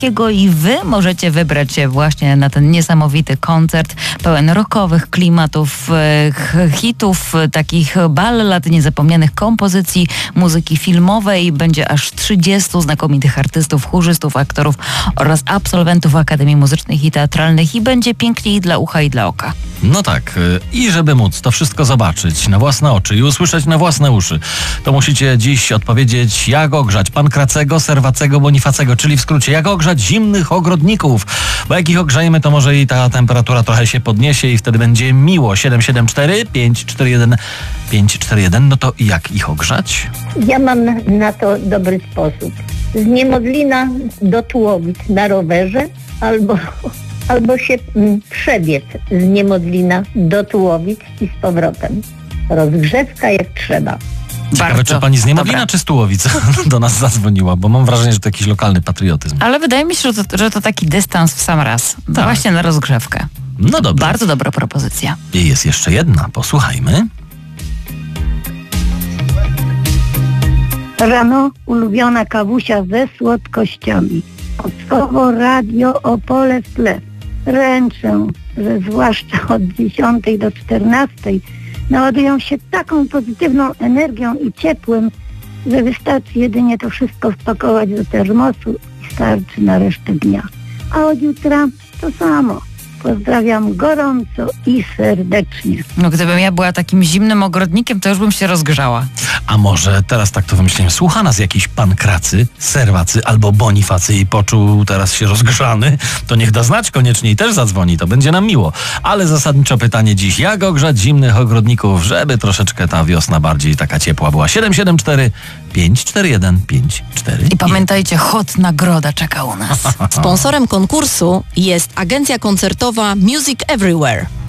I wy możecie wybrać się właśnie na ten niesamowity koncert pełen rockowych klimatów, hitów, takich ballad, niezapomnianych kompozycji, muzyki filmowej. Będzie aż 30 znakomitych artystów, chórzystów, aktorów oraz absolwentów Akademii Muzycznych i Teatralnych i będzie pięknie i dla ucha, i dla oka. No tak, i żeby móc to wszystko zobaczyć na własne oczy i usłyszeć na własne uszy, to musicie dziś odpowiedzieć, jak ogrzać Pankracego, Serwacego, Bonifacego, czyli w skrócie, jak ogrzać zimnych ogrodników, bo jak ich ogrzejemy, to może i ta temperatura trochę się podniesie i wtedy będzie miło. 774 541 541, no to jak ich ogrzać? Ja mam na to dobry sposób. Z Niemodlina do Tułowic na rowerze albo się przebiec z Niemodlina do Tułowic i z powrotem. Rozgrzewka jak trzeba. Ciekawe, czy pani z Niemodlina czy z Tułowic do nas zadzwoniła, bo mam wrażenie, że to jakiś lokalny patriotyzm. Ale wydaje mi się, że to taki dystans w sam raz. Tak. Właśnie na rozgrzewkę. No dobrze. Bardzo dobra propozycja. I jest jeszcze jedna, posłuchajmy. Rano ulubiona kawusia ze słodkościami. Odsłowo Radio Opole w tle. Ręczę, że zwłaszcza od 10 do 14 naładują się taką pozytywną energią i ciepłem, że wystarczy jedynie to wszystko wpakować do termosu i starczy na resztę dnia. A od jutra to samo. Pozdrawiam gorąco i serdecznie. No gdybym ja była takim zimnym ogrodnikiem, to już bym się rozgrzała. A może teraz tak to wymyśliłem, słucha nas jakiś Pankracy, Serwacy albo Bonifacy i poczuł teraz się rozgrzany, to niech da znać koniecznie i też zadzwoni, to będzie nam miło. Ale zasadniczo pytanie dziś, jak ogrzać zimnych ogrodników, żeby troszeczkę ta wiosna bardziej taka ciepła była. 774 541 541. I pamiętajcie, hot nagroda czeka u nas. Sponsorem konkursu jest agencja koncertowa Music Everywhere.